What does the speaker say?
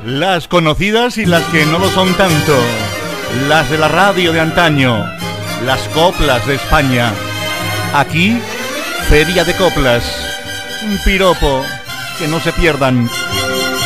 Las conocidas y las que no lo son tanto. Las de la radio de antaño. Las coplas de España. Aquí, Feria de Coplas. Un piropo. Que no se pierdan.